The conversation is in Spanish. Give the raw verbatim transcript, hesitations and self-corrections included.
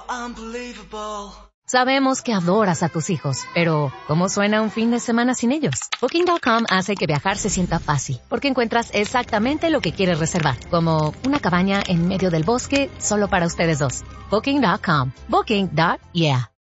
unbelievable. Sabemos que adoras a tus hijos, pero ¿cómo suena un fin de semana sin ellos? Booking punto com hace que viajar se sienta fácil, porque encuentras exactamente lo que quieres reservar, como una cabaña en medio del bosque solo para ustedes dos. Booking punto com. Booking. Yeah.